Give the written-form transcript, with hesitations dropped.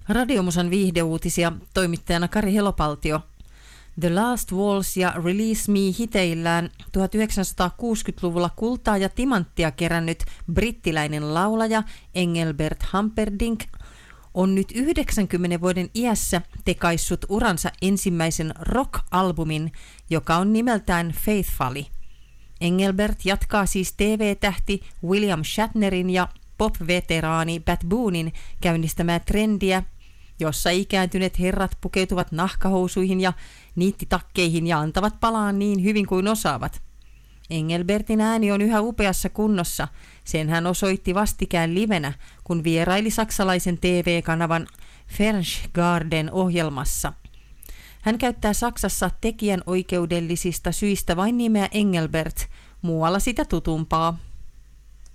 Radiomusan viihdeuutisia, toimittajana Kari Helopaltio. The Last Waltz ja Release Me hiteillään 1960-luvulla kultaa ja timanttia kerännyt brittiläinen laulaja Engelbert Humperdinck on nyt 90 vuoden iässä tekaissut uransa ensimmäisen rock-albumin, joka on nimeltään Faithfully. Engelbert jatkaa siis TV-tähti William Shatnerin ja pop-veteraani Pat Boonen käynnistämää trendiä, jossa ikääntyneet herrat pukeutuvat nahkahousuihin ja niittitakkeihin ja antavat palaa niin hyvin kuin osaavat. Engelbertin ääni on yhä upeassa kunnossa, sen hän osoitti vastikään livenä, kun vieraili saksalaisen TV-kanavan Fernsehgarden ohjelmassa. Hän käyttää Saksassa tekijän oikeudellisista syistä vain nimeä Engelbert, muualla sitä tutumpaa.